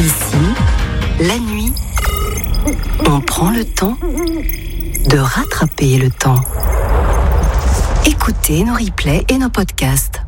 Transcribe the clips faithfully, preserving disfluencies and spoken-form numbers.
Ici, la nuit, on prend le temps de rattraper le temps. Écoutez nos replays et nos podcasts.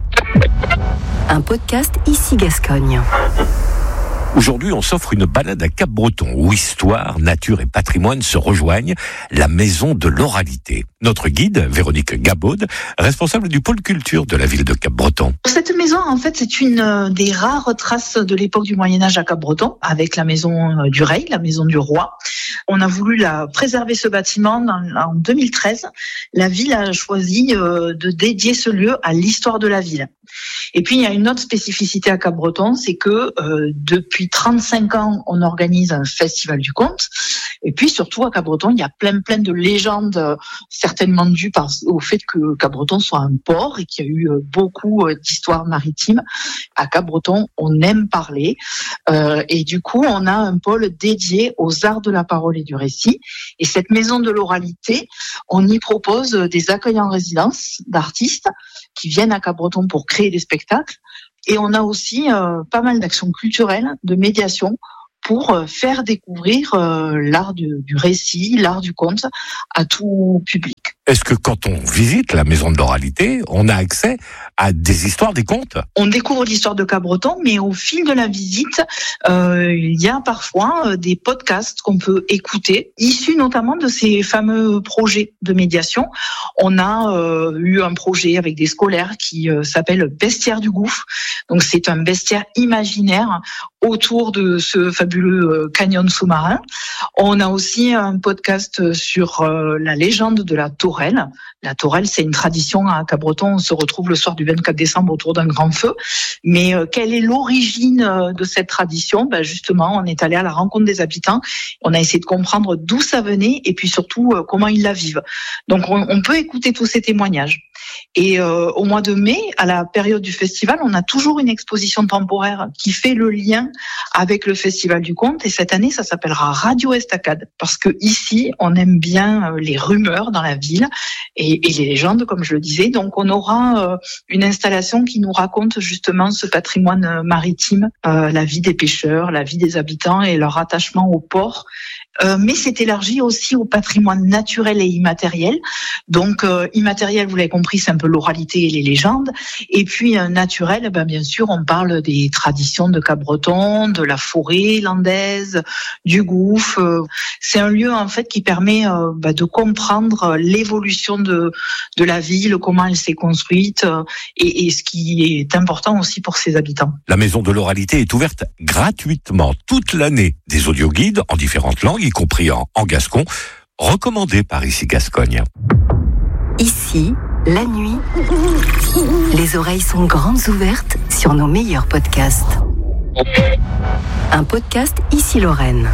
Un podcast Ici Gascogne. Aujourd'hui, on s'offre une balade à Cap-Breton où histoire, nature et patrimoine se rejoignent, la maison de l'oralité. Notre guide, Véronique Gabaude, responsable du pôle culture de la ville de Cap-Breton. Cette maison, en fait, c'est une des rares traces de l'époque du Moyen-Âge à Cap-Breton, avec la maison du Rey, la maison du roi. On a voulu la préserver ce bâtiment en deux mille treize. La ville a choisi de dédier ce lieu à l'histoire de la ville. Et puis, il y a une autre spécificité à Cap-Breton, c'est que euh, depuis trente-cinq ans, on organise un festival du conte. Et puis, surtout, à Cap-Breton, il y a plein, plein de légendes, euh, certainement dues par, au fait que Cap-Breton soit un port et qu'il y a eu euh, beaucoup euh, d'histoires maritimes. À Cap-Breton, on aime parler. Euh, et du coup, on a un pôle dédié aux arts de la parole et du récit. Et cette maison de l'oralité, on y propose des accueils en résidence d'artistes qui viennent à Cap-Breton pour créer des spectacles. Et on a aussi euh, pas mal d'actions culturelles, de médiation, pour euh, faire découvrir euh, l'art du, du récit, l'art du conte à tout public. Est-ce que quand on visite la maison de l'oralité, on a accès à des histoires, des contes ? On découvre l'histoire de Cap-Breton, mais au fil de la visite, euh, il y a parfois des podcasts qu'on peut écouter, issus notamment de ces fameux projets de médiation. On a euh, eu un projet avec des scolaires qui euh, s'appelle Bestiaire du Gouffre. Donc c'est un bestiaire imaginaire autour de ce fabuleux euh, canyon sous-marin. On a aussi un podcast sur euh, la légende de la Tourelle. La Tourelle, c'est une tradition à Cap-Breton. On se retrouve le soir du vingt-quatre décembre autour d'un grand feu. Mais euh, quelle est l'origine euh, de cette tradition ? Ben justement, on est allé à la rencontre des habitants. On a essayé de comprendre d'où ça venait et puis surtout euh, comment ils la vivent. Donc, on, on peut écouter tous ces témoignages. Et euh, au mois de mai, à la période du festival, on a toujours une exposition temporaire qui fait le lien avec le Festival du Conte. Et cette année, ça s'appellera Radio Estacade. Parce que ici, on aime bien euh, les rumeurs dans la ville et, et les légendes, comme je le disais. Donc, on aura euh, une installation qui nous raconte justement ce patrimoine maritime, euh, la vie des pêcheurs, la vie des habitants et leur attachement au port. Euh, mais c'est élargi aussi au patrimoine naturel et immatériel. Donc, euh, immatériel, vous l'avez compris, c'est un peu l'oralité et les légendes. Et puis, euh, naturel, ben, bien sûr, on parle des traditions de Cap-Breton, de la forêt landaise, du gouffre. Euh, c'est un lieu, en fait, qui permet euh, ben, de comprendre l'évolution de, de la ville, comment elle s'est construite euh, et, et ce qui est important aussi pour ses habitants. La maison de l'oralité est ouverte gratuitement toute l'année. Des audioguides en différentes langues, y compris en, en gascon, recommandé par Ici Gascogne. Ici, la nuit, les oreilles sont grandes ouvertes sur nos meilleurs podcasts. Un podcast Ici Lorraine.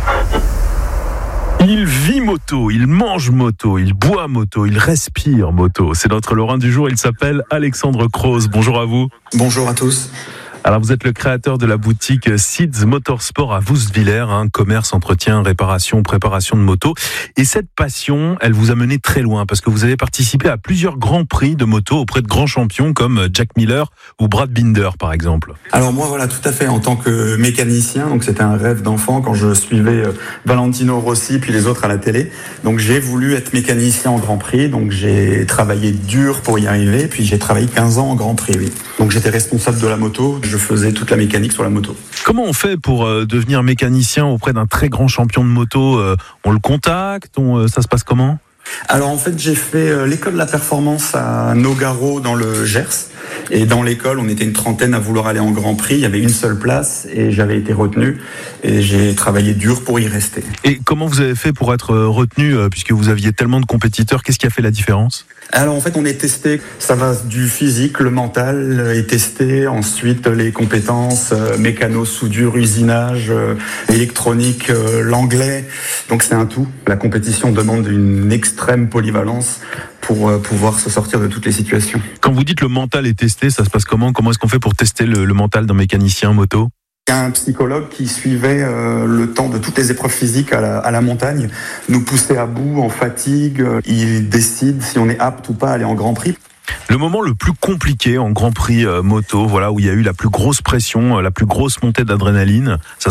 Il vit moto, il mange moto, il boit moto, il respire moto. C'est notre Lorrain du jour, il s'appelle Alexandre Croze. Bonjour à vous. Bonjour à tous. Alors vous êtes le créateur de la boutique Seeds Motorsport à Woustviller, hein, commerce, entretien, réparation, préparation de moto. Et cette passion, elle vous a mené très loin parce que vous avez participé à plusieurs grands prix de moto auprès de grands champions comme Jack Miller ou Brad Binder par exemple. Alors moi voilà, tout à fait, en tant que mécanicien, donc c'était un rêve d'enfant quand je suivais Valentino Rossi puis les autres à la télé. Donc j'ai voulu être mécanicien en Grand Prix, donc j'ai travaillé dur pour y arriver, puis j'ai travaillé quinze ans en Grand Prix, oui. Donc j'étais responsable de la moto. Je faisais toute la mécanique sur la moto. Comment on fait pour euh, devenir mécanicien auprès d'un très grand champion de moto ? euh, On le contacte on, euh, Ça se passe comment ? Alors en fait, j'ai fait euh, l'école de la performance à Nogaro dans le Gers. Et dans l'école, on était une trentaine à vouloir aller en Grand Prix. Il y avait une seule place et j'avais été retenu. Et j'ai travaillé dur pour y rester. Et comment vous avez fait pour être retenu euh, puisque vous aviez tellement de compétiteurs ? Qu'est-ce qui a fait la différence ? Alors en fait, on est testé. Ça va du physique, le mental est testé. Ensuite, les compétences euh, mécano, soudure, usinage, euh, électronique, euh, l'anglais. Donc c'est un tout. La compétition demande une extrême polyvalence pour euh, pouvoir se sortir de toutes les situations. Quand vous dites le mental est testé, ça se passe comment ? Comment est-ce qu'on fait pour tester le, le mental d'un mécanicien moto ? Il y a un psychologue qui suivait euh, le temps de toutes les épreuves physiques à la, à la montagne, nous poussait à bout, en fatigue. Il décide si on est apte ou pas à aller en Grand Prix. Le moment le plus compliqué en Grand Prix euh, moto, voilà, où il y a eu la plus grosse pression, euh, la plus grosse montée d'adrénaline, ça serait quoi ?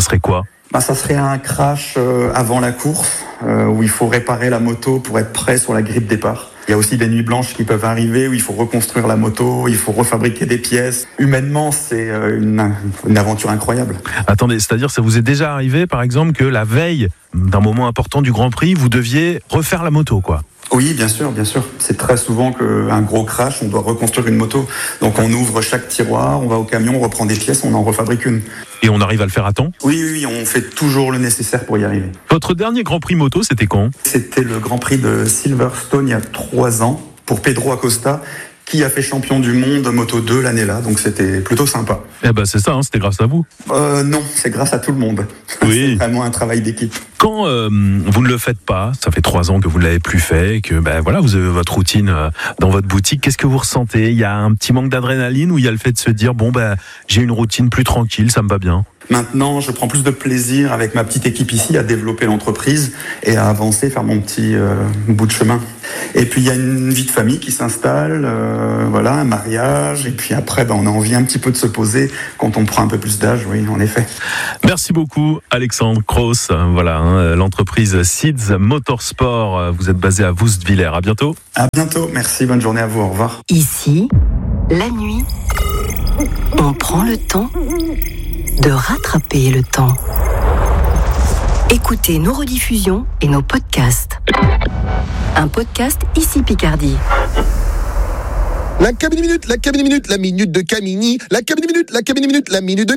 Bah, ça serait un crash euh, avant la course, euh, où il faut réparer la moto pour être prêt sur la grille de départ. Il y a aussi des nuits blanches qui peuvent arriver où il faut reconstruire la moto, il faut refabriquer des pièces. Humainement, c'est une, une aventure incroyable. Attendez, c'est-à-dire ça vous est déjà arrivé, par exemple, que la veille d'un moment important du Grand Prix, vous deviez refaire la moto, quoi? Oui, bien sûr, bien sûr. C'est très souvent qu'un gros crash, on doit reconstruire une moto. Donc on ouvre chaque tiroir, on va au camion, on reprend des pièces, on en refabrique une. Et on arrive à le faire à temps? Oui, oui, oui, on fait toujours le nécessaire pour y arriver. Votre dernier Grand Prix moto, c'était quand? C'était le Grand Prix de Silverstone il y a trois ans pour Pedro Acosta, qui a fait champion du monde Moto deux l'année-là, donc c'était plutôt sympa. Eh ben c'est ça, hein, c'était grâce à vous. Euh, non, c'est grâce à tout le monde. Oui. C'est vraiment un travail d'équipe. Quand euh, vous ne le faites pas, ça fait trois ans que vous ne l'avez plus fait, et que ben voilà, vous avez votre routine euh, dans votre boutique, qu'est-ce que vous ressentez? Il y a un petit manque d'adrénaline ou il y a le fait de se dire bon ben j'ai une routine plus tranquille, ça me va bien? Maintenant, je prends plus de plaisir avec ma petite équipe ici à développer l'entreprise et à avancer, faire mon petit euh, bout de chemin. Et puis il y a une vie de famille qui s'installe, euh, voilà, un mariage, et puis après ben, on a envie un petit peu de se poser quand on prend un peu plus d'âge, oui, en effet. Merci beaucoup Alexandre Cross, voilà, hein, l'entreprise Seeds Motorsport, vous êtes basé à Woustviller, à bientôt. À bientôt, merci, bonne journée à vous, au revoir. Ici, la nuit, on prend le temps de rattraper le temps. Écoutez nos rediffusions et nos podcasts. Un podcast Ici Picardie. La Camini Minute, la Camini Minute, la minute de Camini, la Camini Minute, la Camini Minute, la minute de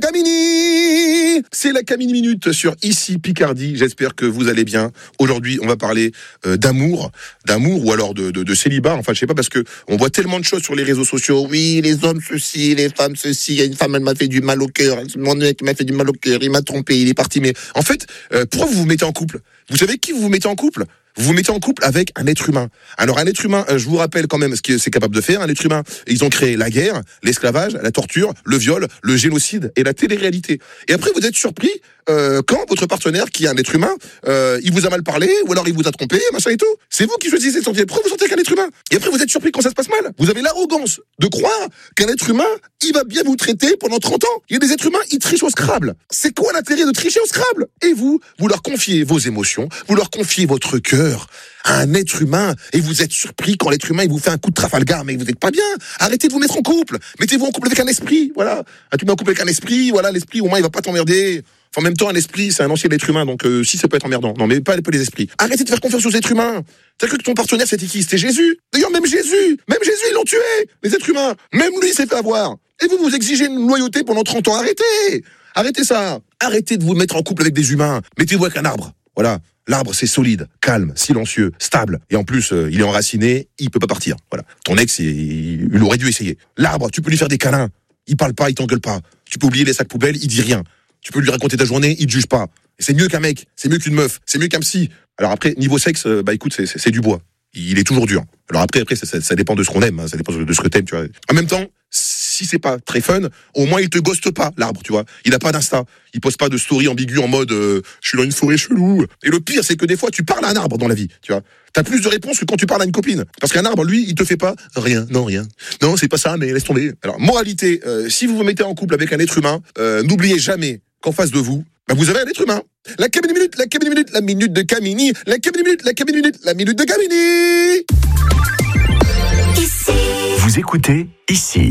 Camini. C'est la Camini Minute sur Ici Picardie. J'espère que vous allez bien. Aujourd'hui, on va parler euh, d'amour, d'amour ou alors de, de, de célibat. Enfin, je sais pas parce que on voit tellement de choses sur les réseaux sociaux. Oui, les hommes ceci, les femmes ceci. Il y a une femme, elle m'a fait du mal au cœur. Mon mec m'a fait du mal au cœur. Il m'a trompé, il est parti. Mais en fait, euh, pourquoi vous vous mettez en couple? Vous savez qui vous vous mettez en couple? Vous vous mettez en couple avec un être humain. Alors un être humain, je vous rappelle quand même ce que c'est capable de faire. Un être humain, ils ont créé la guerre, l'esclavage, la torture, le viol, le génocide et la télé-réalité. Et après vous êtes surpris euh, quand votre partenaire, qui est un être humain, euh, il vous a mal parlé ou alors il vous a trompé, machin et tout. C'est vous qui choisissez de sortir. Pourquoi vous sortez avec un être humain? Et après vous êtes surpris quand ça se passe mal. Vous avez l'arrogance de croire qu'un être humain, il va bien vous traiter pendant trente ans. Il y a des êtres humains, ils trichent au Scrabble. C'est quoi l'intérêt de tricher au Scrabble? Et vous, vous leur confiez vos émotions, vous leur confiez votre cœur à un être humain, et vous êtes surpris quand l'être humain il vous fait un coup de Trafalgar, mais vous n'êtes pas bien. Arrêtez de vous mettre en couple. Mettez-vous en couple avec un esprit, voilà. Ah, tu mets en couple avec un esprit, voilà, l'esprit au moins il va pas t'emmerder. Enfin, en même temps, un esprit, c'est un ancien être humain, donc euh, si ça peut être emmerdant. Non, mais pas, pas les esprits. Arrêtez de faire confiance aux êtres humains. T'as cru que ton partenaire c'était qui? C'était Jésus. D'ailleurs, même Jésus, même Jésus, ils l'ont tué, les êtres humains. Même lui il s'est fait avoir. Et vous vous exigez une loyauté pendant trente ans. Arrêtez, arrêtez ça. Arrêtez de vous mettre en couple avec des humains. Mettez-vous avec un arbre. Voilà. L'arbre, c'est solide, calme, silencieux, stable. Et en plus, euh, il est enraciné, il peut pas partir. Voilà. Ton ex, il, il aurait dû essayer. L'arbre, tu peux lui faire des câlins. Il parle pas, il t'engueule pas. Tu peux oublier les sacs poubelles, il dit rien. Tu peux lui raconter ta journée, il te juge pas. Et c'est mieux qu'un mec, c'est mieux qu'une meuf, c'est mieux qu'un psy. Alors après, niveau sexe, euh, bah écoute, c'est, c'est, c'est du bois. Il est toujours dur. Alors après, après ça, ça, ça dépend de ce qu'on aime, hein, ça dépend de ce que t'aimes, tu vois. En même temps, si c'est pas très fun, au moins il te ghoste pas, l'arbre, tu vois. Il a pas d'insta, il poste pas de story ambiguë en mode euh, je suis dans une forêt chelou. Et le pire, c'est que des fois, tu parles à un arbre dans la vie, tu vois. T'as plus de réponses que quand tu parles à une copine. Parce qu'un arbre, lui, il te fait pas rien, non, rien. Non, c'est pas ça, mais laisse tomber. Alors, moralité, euh, si vous vous mettez en couple avec un être humain, euh, n'oubliez jamais qu'en face de vous, bah, vous avez un être humain. La Camini Minute, la Camini Minute, la minute de Camini, la Camini Minute, la Camini Minute, la minute de Camini. Ici. Vous écoutez Ici.